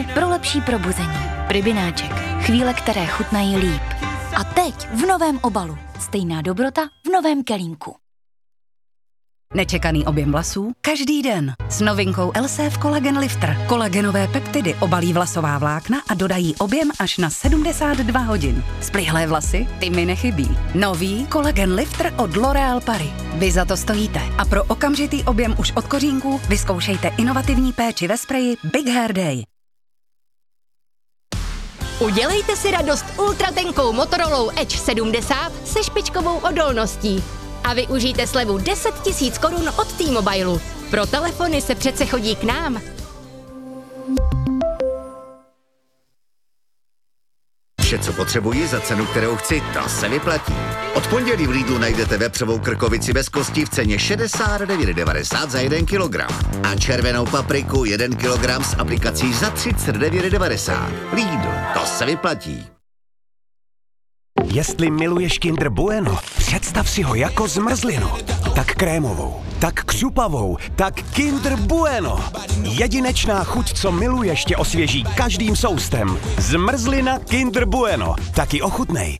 kafe pro lepší probuzení. Pribináček. Chvíle, které chutnají líp. A teď v novém obalu. Stejná dobrota v novém kelímku. Nečekaný objem vlasů každý den. S novinkou Elseve Collagen Lifter. Kolagenové peptidy obalí vlasová vlákna a dodají objem až na 72 hodin. Splihlé vlasy? Ty mi nechybí. Nový Collagen Lifter od L'Oréal Paris. Vy za to stojíte. A pro okamžitý objem už od kořínků vyzkoušejte inovativní péči ve spreji Big Hair Day. Udělejte si radost ultratenkou Motorolou Edge 70 se špičkovou odolností. A využijte slevu 10 000 korun od T-Mobilu. Pro telefony se přece chodí k nám. Vše, co potřebuji za cenu, kterou chci, to se vyplatí. Od pondělí v Lidlu najdete vepřovou krkovici bez kosti v ceně 69,90 za 1 kilogram. A červenou papriku 1 kilogram s aplikací za 39,90. Lidl, to se vyplatí. Jestli miluješ Kinder Bueno, představ si ho jako zmrzlinu. Tak krémovou, tak křupavou, tak Kinder Bueno. Jedinečná chuť, co miluješ, tě osvěží každým soustem. Zmrzlina Kinder Bueno. Taky ochutnej.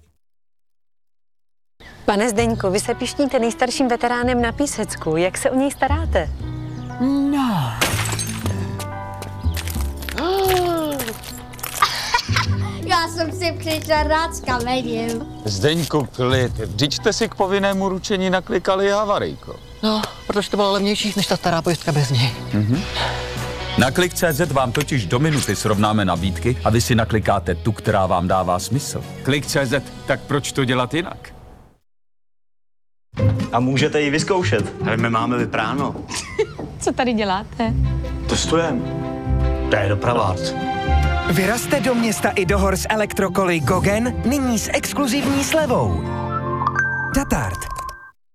Pane Zdeňku, vy se pišníte nejstarším veteránem na Písecku. Jak se o něj staráte? No. Já jsem si přišel rád s kamením. Zdeňku, klid. Vždyť jste si k povinnému ručení naklikali havarijko. No, protože to bylo levnější než ta stará pojistka bez něj. Na Klik.cz vám totiž do minuty srovnáme nabídky a vy si naklikáte tu, která vám dává smysl. Klik.cz, tak proč to dělat jinak? A můžete ji vyzkoušet. Ale my máme vypráno. Co tady děláte? Testujeme. To je dopravák. Vyrazte do města i do hor s elektrokoly Gogen, nyní s exkluzivní slevou. Tatart.